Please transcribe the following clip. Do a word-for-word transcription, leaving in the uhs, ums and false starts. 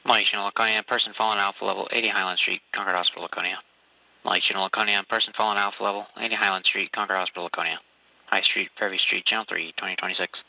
Mike Channel Laconia, person fallen Alpha Level, eighty Highland Street, Concord Hospital, Laconia. Mike Channel Laconia, person fallen Alpha Level, eighty Highland Street, Concord Hospital, Laconia. High Street, Fairview Street, Channel three, twenty twenty-six.